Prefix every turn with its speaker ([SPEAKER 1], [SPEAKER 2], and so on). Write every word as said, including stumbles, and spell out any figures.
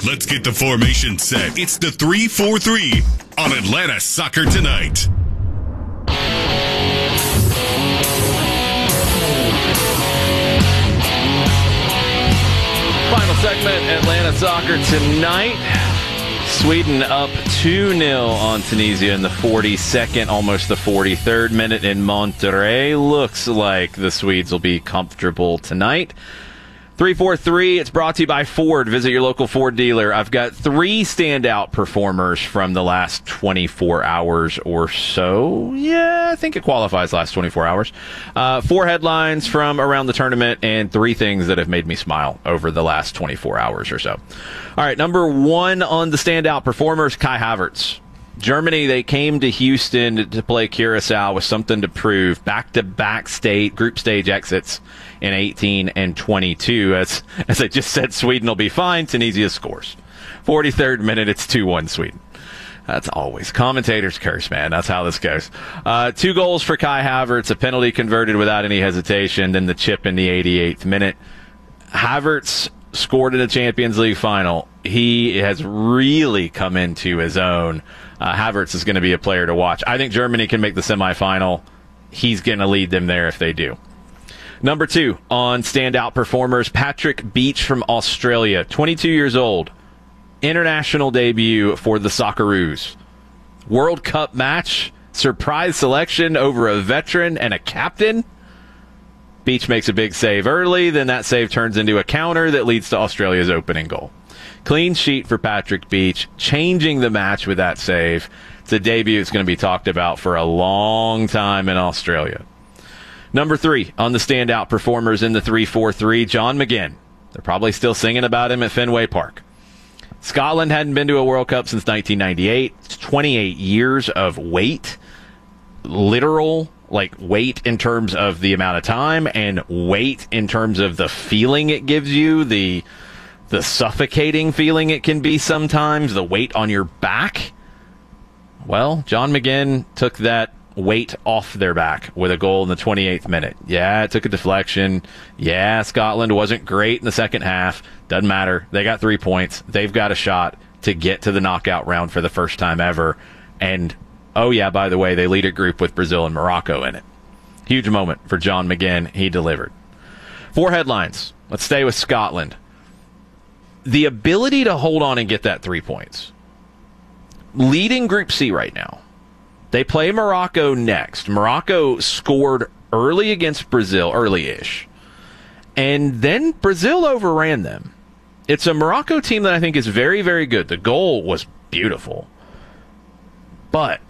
[SPEAKER 1] Let's get the formation set. It's the three four three on Atlanta Soccer Tonight.
[SPEAKER 2] Final segment, Atlanta Soccer Tonight. Sweden up two nil on Tunisia in the forty-second, almost the forty-third minute in Monterrey. Looks like the Swedes will be comfortable tonight. three four three, it's brought to you by Ford. Visit your local Ford dealer. I've got three standout performers from the last twenty-four hours or so. Yeah, I think it qualifies last twenty-four hours. Uh, four headlines from around the tournament and three things that have made me smile over the last twenty-four hours or so. All right, number one on the standout performers, Kai Havertz. Germany, they came to Houston to play Curacao with something to prove. Back-to-back state group stage exits in eighteen and twenty-two. As, as I just said, Sweden will be fine. Tunisia scores. forty-third minute, it's two one Sweden. That's always commentators curse, man. That's how this goes. Uh, two goals for Kai Havertz, a penalty converted without any hesitation, then the chip in the eighty-eighth minute. Havertz scored in a Champions League final. He has really come into his own. Uh, Havertz is going to be a player to watch. I think Germany can make the semifinal. He's going to lead them there if they do. Number two on standout performers, Patrick Beach from Australia, twenty-two years old. International debut for the Socceroos. World Cup match, surprise selection over a veteran and a captain. Beach makes a big save early, then that save turns into a counter that leads to Australia's opening goal. Clean sheet for Patrick Beach, changing the match with that save. It's a debut that's going to be talked about for a long time in Australia. Number three on the standout performers in the three four three, John McGinn. They're probably still singing about him at Fenway Park. Scotland hadn't been to a World Cup since nineteen ninety-eight. It's twenty-eight years of wait, literal like wait in terms of the amount of time and wait in terms of the feeling it gives you, the the suffocating feeling it can be sometimes, the weight on your back. Well, John McGinn took that weight off their back with a goal in the twenty-eighth minute. Yeah, it took a deflection. Yeah, Scotland wasn't great in the second half. Doesn't matter. They got three points. They've got a shot to get to the knockout round for the first time ever. And, oh yeah, by the way, they lead a group with Brazil and Morocco in it. Huge moment for John McGinn. He delivered. Four headlines. Let's stay with Scotland. The ability to hold on and get that three points. Leading Group C right now. They play Morocco next. Morocco scored early against Brazil, early-ish. And then Brazil overran them. It's a Morocco team that I think is very, very good. The goal was beautiful. But